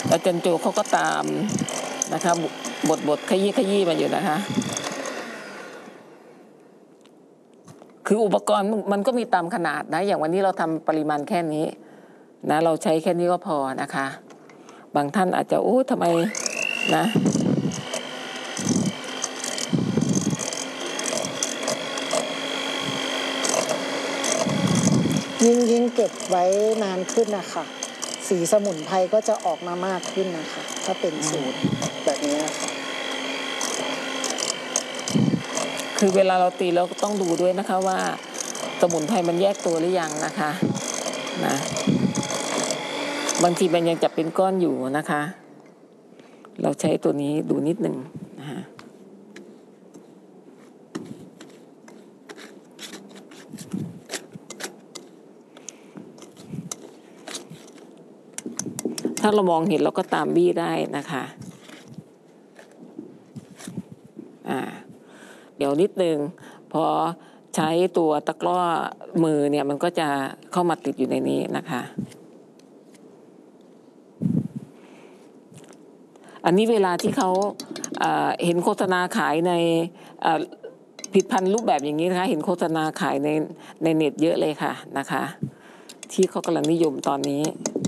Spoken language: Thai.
อาจารย์โจเขาก็ตามนะคะบทขยี้มาอยู่นะคะคืออุปกรณ์มันก็มีตามขนาดนะอย่างวันนี้เราทำปริมาณแค่นี้นะเราใช้แค่นี้ก็พอนะคะบางท่านอาจจะโอ้ทำไมนะยิ่งเก็บไว้นานขึ้นนะคะสีสมุนไพรก็จะออกมามากขึ้นนะคะถ้าเป็นสูตรแบบนี้ค่ะคือเวลาเราตีเราก็ต้องดูด้วยนะคะว่าสมุนไพรมันแยกตัวหรือยังนะคะนะบางทีมันยังจับเป็นก้อนอยู่นะคะเราใช้ตัวนี้ดูนิดหนึ่งนะคะถ้าเรามองเห็นเราก็ตามบี้ได้นะคะเดี๋ยวนิดนึงพอใช้ตัวตะกร้อมือเนี่ยมันก็จะเข้ามาติดอยู่ในนี้นะคะอันนี้เวลาที่เขาเห็นโฆษณาขายในผลิตภัณฑ์รูปแบบอย่างนี้นะคะเห็นโฆษณาขายในเน็ตเยอะเลยค่ะนะคะที่เขากำลังนิยมตอนนี้